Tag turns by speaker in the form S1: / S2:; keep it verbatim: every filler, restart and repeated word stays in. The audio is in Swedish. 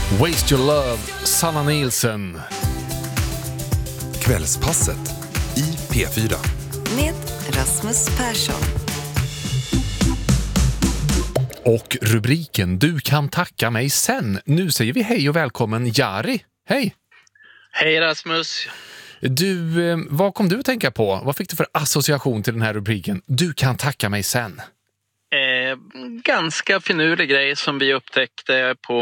S1: Waste Your Love, Sanna Nielsen.
S2: Kvällspasset i P fyra.
S3: Med Rasmus Persson.
S1: Och rubriken Du kan tacka mig sen. Nu säger vi hej och välkommen Jari. Hej!
S4: Hej Rasmus.
S1: Du, vad kom du att tänka på? Vad fick du för association till den här rubriken? Du kan tacka mig sen.
S4: Eh, ganska finurlig grej som vi upptäckte på